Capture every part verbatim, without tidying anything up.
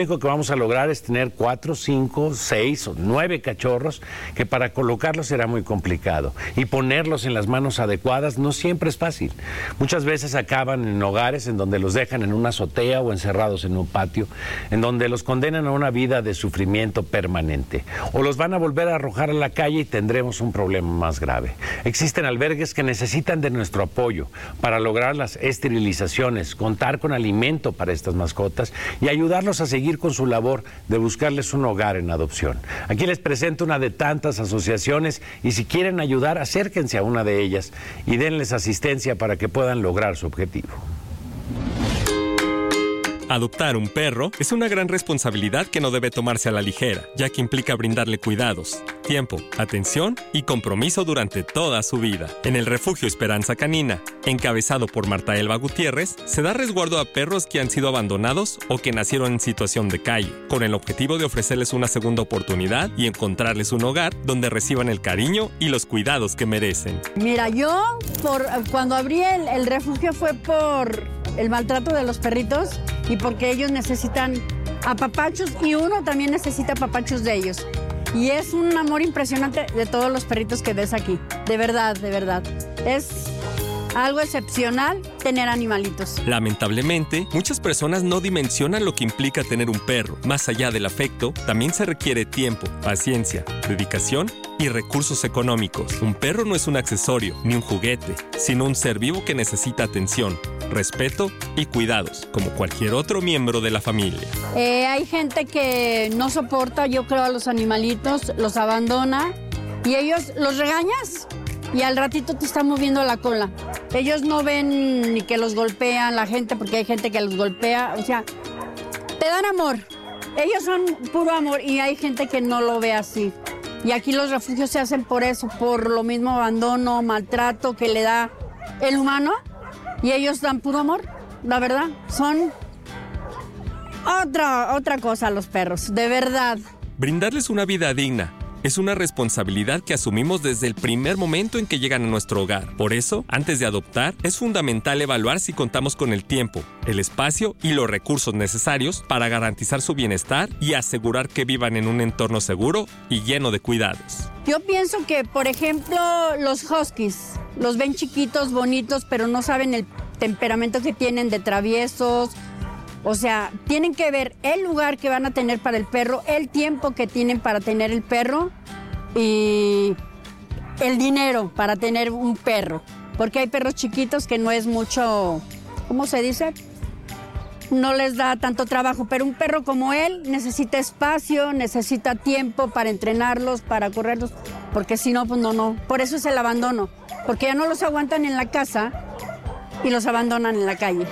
Lo único que vamos a lograr es tener cuatro, cinco, seis o nueve cachorros, que para colocarlos será muy complicado. Y ponerlos en las manos adecuadas no siempre es fácil. Muchas veces acaban en hogares en donde los dejan en una azotea o encerrados en un patio, en donde los condenan a una vida de sufrimiento permanente. O los van a volver a arrojar a la calle y tendremos un problema más grave. Existen albergues que necesitan de nuestro apoyo para lograr las esterilizaciones, contar con alimento para estas mascotas y ayudarlos a seguir con su labor de buscarles un hogar en adopción. Aquí les presento una de tantas asociaciones y si quieren ayudar, acérquense a una de ellas y denles asistencia para que puedan lograr su objetivo. Adoptar un perro es una gran responsabilidad que no debe tomarse a la ligera, ya que implica brindarle cuidados, tiempo, atención y compromiso durante toda su vida. En el Refugio Esperanza Canina, encabezado por Marta Elba Gutiérrez, se da resguardo a perros que han sido abandonados o que nacieron en situación de calle, con el objetivo de ofrecerles una segunda oportunidad y encontrarles un hogar donde reciban el cariño y los cuidados que merecen. Mira, yo por, cuando abrí el, el refugio fue por el maltrato de los perritos y porque ellos necesitan apapachos y uno también necesita apapachos de ellos. Y es un amor impresionante de todos los perritos que ves aquí. De verdad, de verdad. Es algo excepcional tener animalitos. Lamentablemente, muchas personas no dimensionan lo que implica tener un perro. Más allá del afecto, también se requiere tiempo, paciencia, dedicación y recursos económicos. Un perro no es un accesorio ni un juguete, sino un ser vivo que necesita atención, respeto y cuidados, como cualquier otro miembro de la familia. Eh, hay gente que no soporta, yo creo, a los animalitos, los abandona y ellos los regañas y al ratito te están moviendo la cola. Ellos no ven ni que los golpean la gente, porque hay gente que los golpea, o sea, te dan amor. Ellos son puro amor y hay gente que no lo ve así. Y aquí los refugios se hacen por eso, por lo mismo abandono, maltrato que le da el humano. Y ellos dan puro amor, la verdad. Son otra, otra cosa los perros, de verdad. Brindarles una vida digna es una responsabilidad que asumimos desde el primer momento en que llegan a nuestro hogar. Por eso, antes de adoptar, es fundamental evaluar si contamos con el tiempo, el espacio y los recursos necesarios para garantizar su bienestar y asegurar que vivan en un entorno seguro y lleno de cuidados. Yo pienso que, por ejemplo, los huskies, los ven chiquitos, bonitos, pero no saben el temperamento que tienen de traviesos. O sea, tienen que ver el lugar que van a tener para el perro, el tiempo que tienen para tener el perro y el dinero para tener un perro. Porque hay perros chiquitos que no es mucho, ¿cómo se dice? No les da tanto trabajo, pero un perro como él necesita espacio, necesita tiempo para entrenarlos, para correrlos, porque si no, pues no, no. Por eso es el abandono, porque ya no los aguantan en la casa y los abandonan en la calle.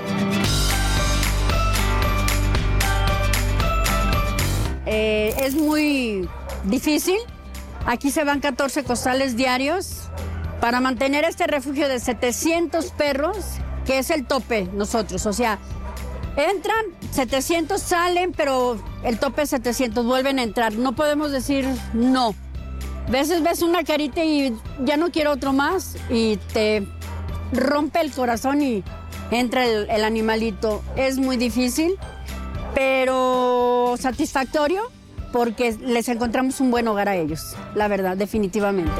Eh, es muy difícil. Aquí se van catorce costales diarios para mantener este refugio de setecientos perros, que es el tope nosotros. O sea, entran, setecientos salen, pero el tope es setecientos, vuelven a entrar. No podemos decir no. A veces ves una carita y ya no quiero otro más y te rompe el corazón y entra el, el animalito. Es muy difícil, pero satisfactorio porque les encontramos un buen hogar a ellos, la verdad, definitivamente.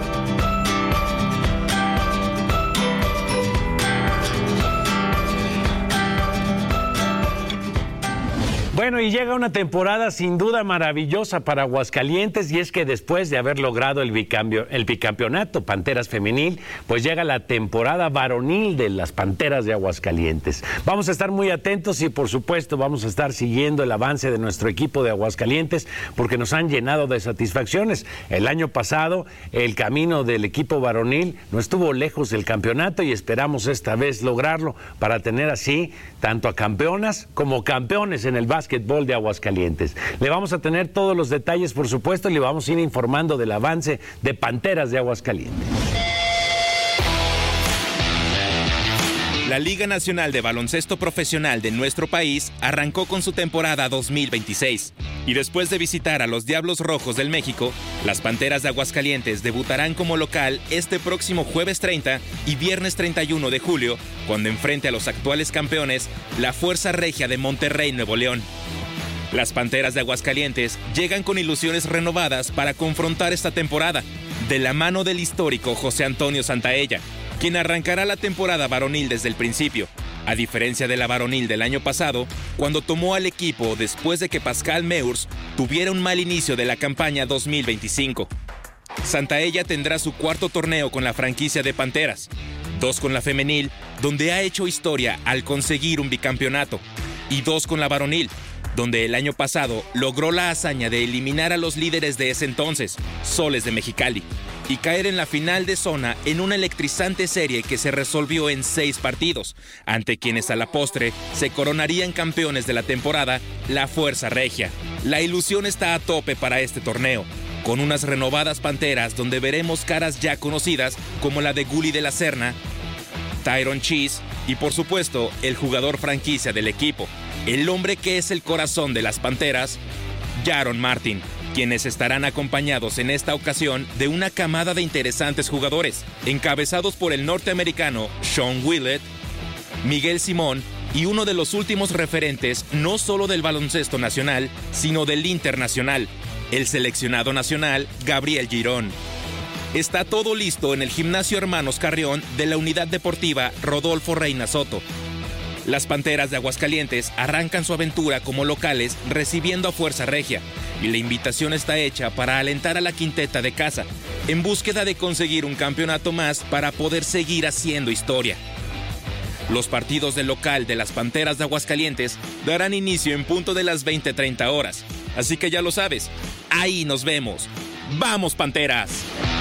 Bueno, y llega una temporada sin duda maravillosa para Aguascalientes, y es que después de haber logrado el, bicambio, el bicampeonato Panteras Femenil, pues llega la temporada varonil de las Panteras de Aguascalientes. Vamos a estar muy atentos y por supuesto vamos a estar siguiendo el avance de nuestro equipo de Aguascalientes porque nos han llenado de satisfacciones. El año pasado el camino del equipo varonil no estuvo lejos del campeonato y esperamos esta vez lograrlo para tener así tanto a campeonas como campeones en el básquetbol de Aguascalientes. Le vamos a tener todos los detalles, por supuesto, y le vamos a ir informando del avance de Panteras de Aguascalientes. La Liga Nacional de Baloncesto Profesional de nuestro país arrancó con su temporada dos mil veintiséis. Y después de visitar a los Diablos Rojos del México, las Panteras de Aguascalientes debutarán como local este próximo jueves treinta y viernes treinta y uno de julio, cuando enfrente a los actuales campeones, la Fuerza Regia de Monterrey, Nuevo León. Las Panteras de Aguascalientes llegan con ilusiones renovadas para confrontar esta temporada, de la mano del histórico José Antonio Santaella, quien arrancará la temporada varonil desde el principio, a diferencia de la varonil del año pasado, cuando tomó al equipo después de que Pascal Meurs tuviera un mal inicio de la campaña dos mil veinticinco. Santaella tendrá su cuarto torneo con la franquicia de Panteras, dos con la femenil, donde ha hecho historia al conseguir un bicampeonato, y dos con la varonil, donde el año pasado logró la hazaña de eliminar a los líderes de ese entonces, Soles de Mexicali, y caer en la final de zona en una electrizante serie que se resolvió en seis partidos, ante quienes a la postre se coronarían campeones de la temporada, la Fuerza Regia. La ilusión está a tope para este torneo, con unas renovadas Panteras donde veremos caras ya conocidas como la de Gully de la Serna, Tyron Cheese y por supuesto el jugador franquicia del equipo, el hombre que es el corazón de las Panteras, Jaron Martin, quienes estarán acompañados en esta ocasión de una camada de interesantes jugadores, encabezados por el norteamericano Sean Willett, Miguel Simón y uno de los últimos referentes no solo del baloncesto nacional, sino del internacional, el seleccionado nacional Gabriel Girón. Está todo listo en el Gimnasio Hermanos Carrión de la Unidad Deportiva Rodolfo Reina Soto. Las Panteras de Aguascalientes arrancan su aventura como locales recibiendo a Fuerza Regia, y la invitación está hecha para alentar a la quinteta de casa, en búsqueda de conseguir un campeonato más para poder seguir haciendo historia. Los partidos del local de las Panteras de Aguascalientes darán inicio en punto de las veinte treinta horas, así que ya lo sabes, ahí nos vemos. ¡Vamos, Panteras!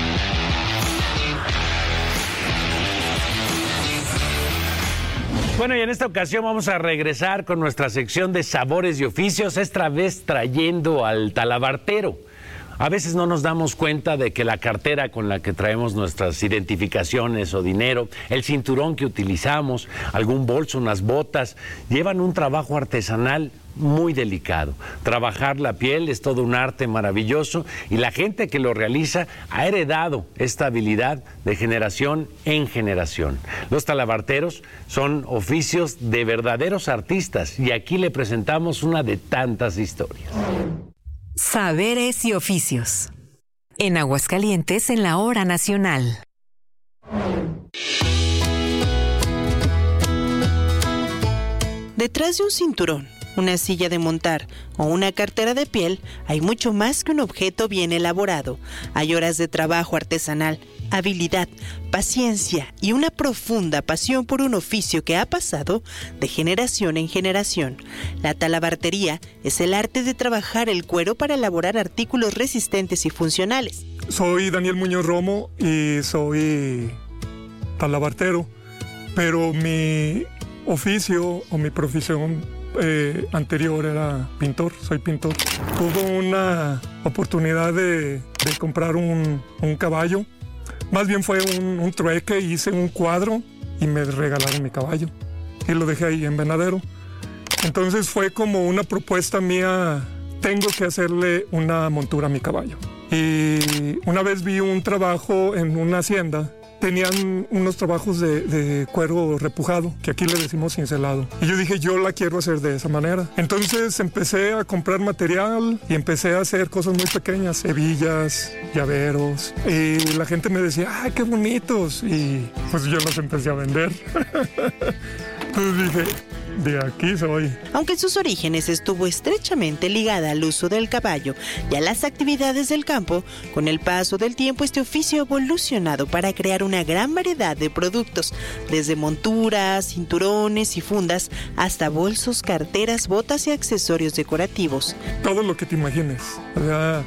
Bueno, y en esta ocasión vamos a regresar con nuestra sección de sabores y oficios, esta vez trayendo al talabartero. A veces no nos damos cuenta de que la cartera con la que traemos nuestras identificaciones o dinero, el cinturón que utilizamos, algún bolso, unas botas, llevan un trabajo artesanal muy delicado. Trabajar la piel es todo un arte maravilloso y la gente que lo realiza ha heredado esta habilidad de generación en generación. Los talabarteros son oficios de verdaderos artistas y aquí le presentamos una de tantas historias. Saberes y oficios. En Aguascalientes, en la hora nacional. Detrás de un cinturón, una silla de montar o una cartera de piel, hay mucho más que un objeto bien elaborado. Hay horas de trabajo artesanal, habilidad, paciencia y una profunda pasión por un oficio que ha pasado de generación en generación. La talabartería es el arte de trabajar el cuero para elaborar artículos resistentes y funcionales. Soy Daniel Muñoz Romo y soy talabartero, pero mi oficio o mi profesión eh, anterior era pintor, soy pintor. Tuve una oportunidad de, de comprar un, un caballo. Más bien fue un, un trueque, hice un cuadro y me regalaron mi caballo. Y lo dejé ahí en Venadero. Entonces fue como una propuesta mía, tengo que hacerle una montura a mi caballo. Y una vez vi un trabajo en una hacienda, tenían unos trabajos de, de cuero repujado, que aquí le decimos cincelado. Y yo dije, yo la quiero hacer de esa manera. Entonces empecé a comprar material y empecé a hacer cosas muy pequeñas, hebillas, llaveros. Y la gente me decía, ¡ay, qué bonitos! Y pues yo los empecé a vender. Entonces dije, de aquí soy. Aunque en sus orígenes estuvo estrechamente ligada al uso del caballo y a las actividades del campo, con el paso del tiempo este oficio ha evolucionado para crear una gran variedad de productos, desde monturas, cinturones y fundas, hasta bolsos, carteras, botas y accesorios decorativos. Todo lo que te imagines. O sea,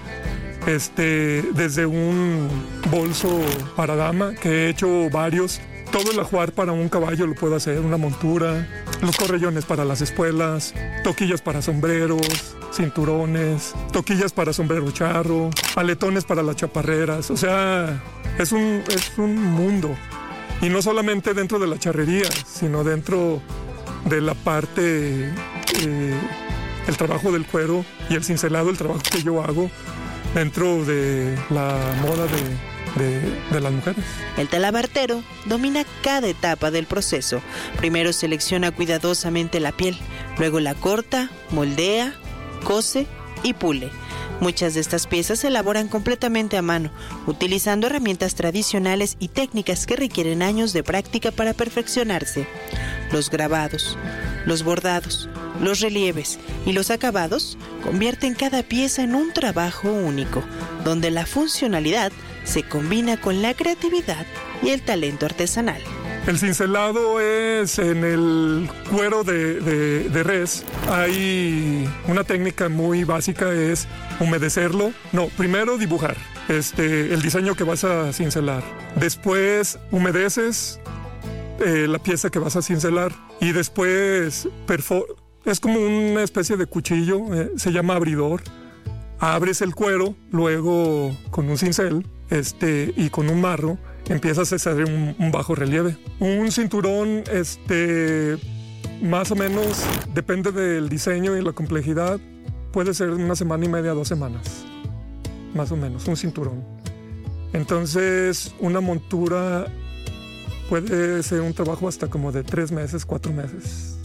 este, desde un bolso para dama, que he hecho varios. Todo el ajuar para un caballo lo puedo hacer, una montura, los correllones para las espuelas, toquillas para sombreros, cinturones, toquillas para sombrero charro, aletones para las chaparreras. O sea, es un, es un mundo. Y no solamente dentro de la charrería, sino dentro de la parte, eh, el trabajo del cuero y el cincelado, el trabajo que yo hago dentro de la moda de... De, de las mujeres. El talabartero domina cada etapa del proceso. Primero selecciona cuidadosamente la piel, luego la corta, moldea, cose y pule. Muchas de estas piezas se elaboran completamente a mano, utilizando herramientas tradicionales y técnicas que requieren años de práctica para perfeccionarse. Los grabados, los bordados, los relieves y los acabados convierten cada pieza en un trabajo único, donde la funcionalidad se combina con la creatividad y el talento artesanal. El cincelado es en el cuero de, de, de res. Hay una técnica muy básica, es humedecerlo. No, primero dibujar este, el diseño que vas a cincelar. Después humedeces eh, la pieza que vas a cincelar. Y después perfor- es como una especie de cuchillo, eh, se llama abridor. Abres el cuero, luego con un cincel este, y con un marro empiezas a hacer un, un bajo relieve. Un cinturón, este, más o menos, depende del diseño y la complejidad, puede ser una semana y media, dos semanas, más o menos, un cinturón. Entonces, una montura puede ser un trabajo hasta como de tres meses, cuatro meses.